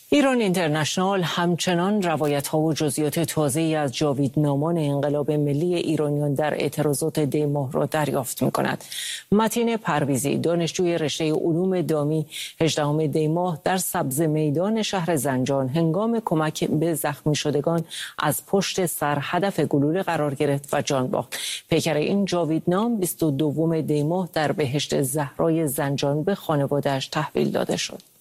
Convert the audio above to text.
ایران اینترنشنال همچنان روایت‌ها و جزئیات تازه‌ای از جاویدنامان انقلاب ملی ایرانیان در اعتراضات دی ماه را دریافت می‌کند. متین پرویزی، دانشجوی رشته علوم دامی 18 دی ماه در سبز میدان شهر زنجان هنگام کمک به زخمی شدگان از پشت سر هدف گلوله قرار گرفت و جان باخت. پیکر این جاویدنام 22 دی ماه در بهشت زهرای زنجان به خانواده‌اش تحویل داده شد.